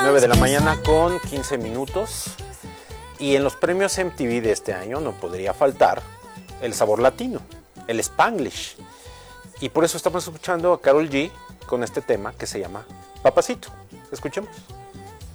9 de la mañana con 15 minutos. Y en los premios MTV de este año no podría faltar el sabor latino, el Spanglish. Y por eso estamos escuchando a Karol G con este tema que se llama Papacito. Escuchemos.